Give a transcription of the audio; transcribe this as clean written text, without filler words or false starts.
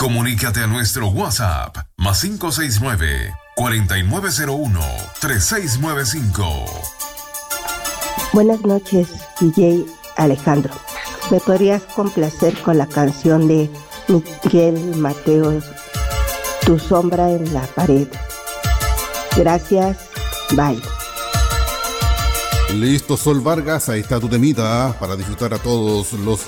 Comunícate a nuestro WhatsApp +569 4901 3695. Buenas noches, DJ Alejandro. ¿Me podrías complacer con la canción de Miguel Mateos, Tu sombra en la pared? Gracias, bye. Listo, Sol Vargas, ahí está tu temita para disfrutar a todos los